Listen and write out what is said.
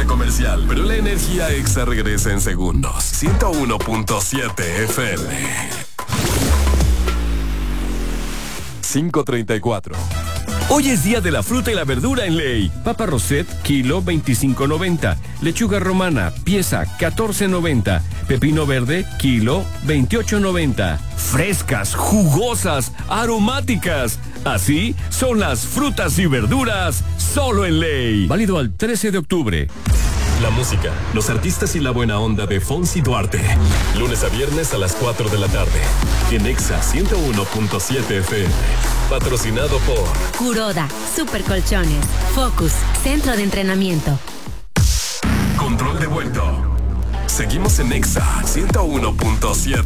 corte comercial, pero la energía exa regresa en segundos. 101.7 FM. 5:34. Hoy es día de la fruta y la verdura en Ley. Papa Roset, kilo 25.90. Lechuga romana, pieza 14.90. Pepino verde, kilo 28.90. Frescas, jugosas, aromáticas. Así son las frutas y verduras solo en Ley. Válido al 13 de octubre. La música, los artistas y la buena onda de Fonsi Duarte. Lunes a viernes a las 4 de la tarde. En Exa 101.7 FM. Patrocinado por Kuroda, Super Colchones, Focus, Centro de Entrenamiento. Control de vuelto. Seguimos en Exa 101.7.